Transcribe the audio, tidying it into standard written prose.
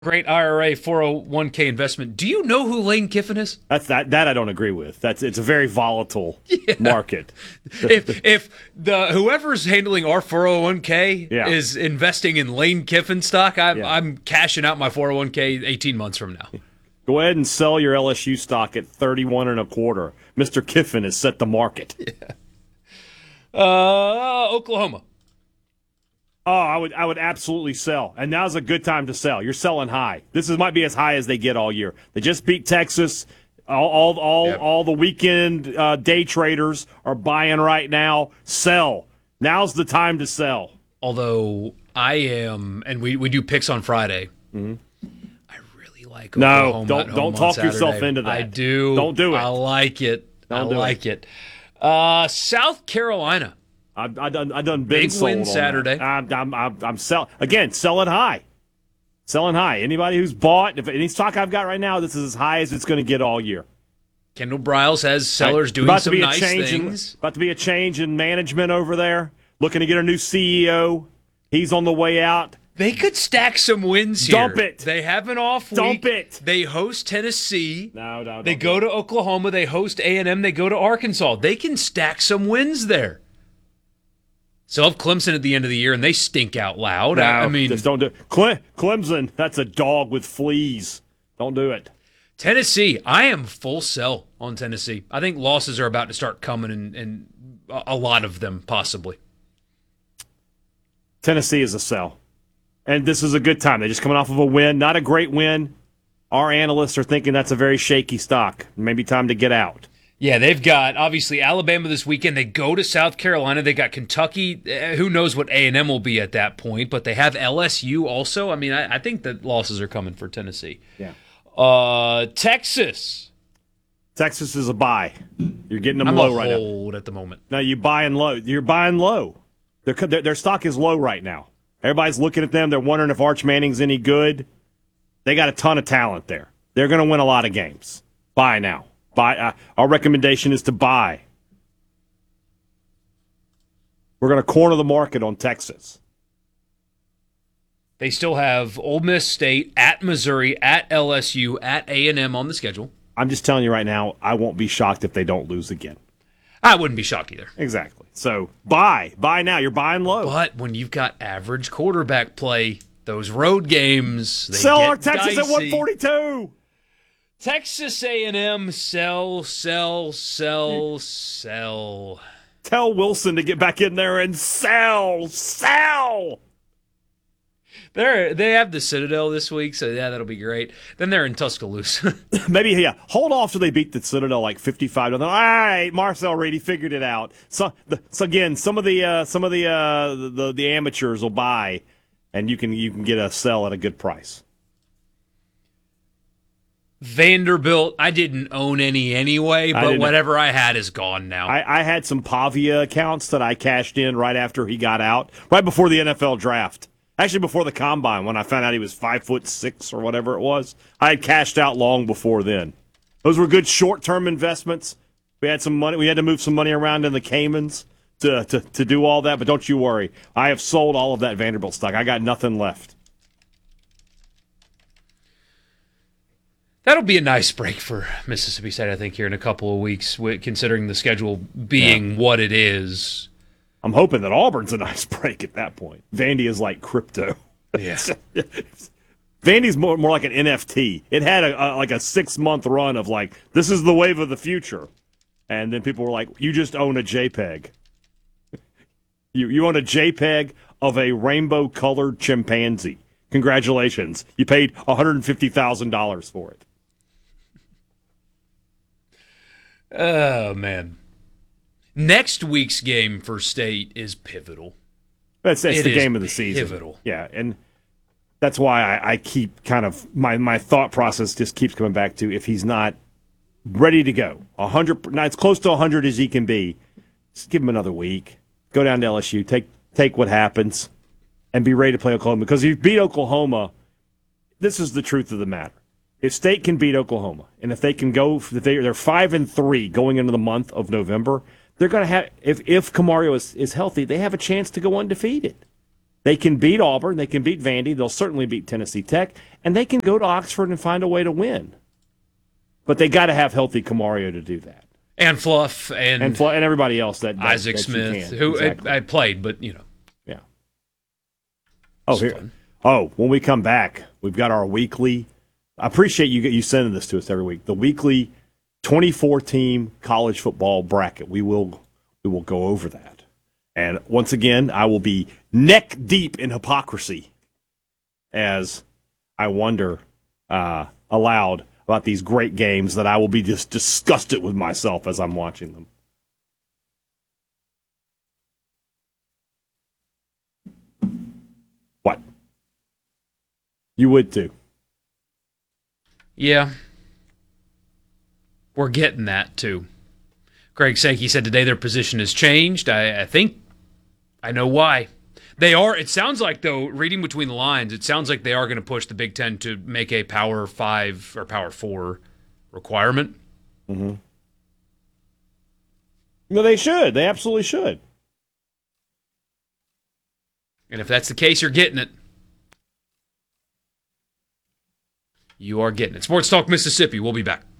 Great IRA 401k investment. Do you know who Lane Kiffin is? That I don't agree with. It's a very volatile market. If the whoever's handling our 401k Yeah. is investing in Lane Kiffin stock, I'm Yeah. I'm cashing out my 401k 18 months from now. Go ahead and sell your LSU stock at 31 and a quarter. Mr. Kiffin has set the market. Oklahoma. Oh, I would absolutely sell. And now's a good time to sell. You're selling high. Might be as high as they get all year. They just beat Texas. All the weekend day traders are buying right now. Sell. Now's the time to sell. Although I am, and we do picks on Friday. Mm-hmm. I really like Oklahoma. Don't talk yourself into that. I do. Don't do it. I like it. I like it. South Carolina. I've done been Big sold win on Saturday. that. I'm selling high. Selling high. Anybody who's bought, if any stock I've got right now, this is as high as it's going to get all year. Kendall Briles has sellers doing some nice things. About to be a change in management over there. Looking to get a new CEO. He's on the way out. They could stack some wins here. Dump it. They have an off week. Dump it. They host Tennessee. No. They go to Oklahoma. They host A&M. They go to Arkansas. They can stack some wins there. Still have Clemson at the end of the year, and they stink out loud. No, I mean, just don't do it. Clemson, that's a dog with fleas. Don't do it. Tennessee, I am full sell on Tennessee. I think losses are about to start coming, and a lot of them possibly. Tennessee is a sell. And this is a good time. They're just coming off of a win. Not a great win. Our analysts are thinking that's a very shaky stock. Maybe time to get out. Yeah, they've got, obviously, Alabama this weekend. They go to South Carolina. They got Kentucky. Who knows what A&M will be at that point, but they have LSU also. I mean, I think that losses are coming for Tennessee. Yeah. Texas. Texas is a buy. You're getting them I'm low a right now. hold at the moment. No, you're buying low. You're buying low. Their stock is low right now. Everybody's looking at them. They're wondering if Arch Manning's any good. They got a ton of talent there. They're going to win a lot of games. Buy now. Buy. Our recommendation is to buy. We're going to corner the market on Texas. They still have Ole Miss State, at Missouri, at LSU, at A&M on the schedule. I'm just telling you right now, I won't be shocked if they don't lose again. I wouldn't be shocked either. Exactly. So buy now. You're buying low. But when you've got average quarterback play, those road games, they sell get our Texas dicey. at 142. Texas A&M, sell. Tell Wilson to get back in there and sell. They have the Citadel this week, so yeah, that'll be great. Then they're in Tuscaloosa. Maybe, yeah. Hold off till they beat the Citadel like 55. All right, Marcel Reed, he figured it out. So again, some of the amateurs will buy, and you can get a sell at a good price. Vanderbilt, I didn't own any anyway, but whatever I had is gone now. I had some Pavia accounts that I cashed in right after he got out, right before the NFL draft. Actually, before the combine, when I found out he was 5'6" or whatever it was, I had cashed out long before then. Those were good short-term investments. We had some money. We had to move some money around in the Caymans to do all that. But don't you worry, I have sold all of that Vanderbilt stock. I got nothing left. That'll be a nice break for Mississippi State, I think, here in a couple of weeks, considering the schedule being what it is. I'm hoping that Auburn's a nice break at that point. Vandy is like crypto. Yeah. Vandy's more like an NFT. It had a 6-month run of like, this is the wave of the future. And then people were like, you just own a JPEG. You own a JPEG of a rainbow-colored chimpanzee. Congratulations. You paid $150,000 for it. Oh, man. Next week's game for State is pivotal. That's the game of the season. Pivotal. Yeah, and that's why I keep kind of my thought process just keeps coming back to if he's not ready to go 100. Now it's close to 100 as he can be. Just give him another week. Go down to LSU. Take what happens, and be ready to play Oklahoma. Because if you beat Oklahoma, this is the truth of the matter. If State can beat Oklahoma, and if they can go, if they're 5-3 going into the month of November. They're going to have, if Camario is healthy, they have a chance to go undefeated. They can beat Auburn. They can beat Vandy. They'll certainly beat Tennessee Tech. And they can go to Oxford and find a way to win. But they got to have healthy Camario to do that. And Fluff and everybody else that Isaac that Smith, who exactly. I played, but Yeah. When we come back, we've got our weekly. I appreciate you sending this to us every week. The weekly 24-team college football bracket. We will go over that. And once again, I will be neck deep in hypocrisy as I wonder aloud about these great games that I will be just disgusted with myself as I'm watching them. What? You would too. Yeah. We're getting that too. Greg Sankey said today their position has changed. I think I know why. They are. It sounds like, though, reading between the lines, it sounds like they are going to push the Big Ten to make a Power 5 or Power 4 requirement. Mm-hmm. No, they should. They absolutely should. And if that's the case, you're getting it. You are getting it. Sports Talk Mississippi. We'll be back.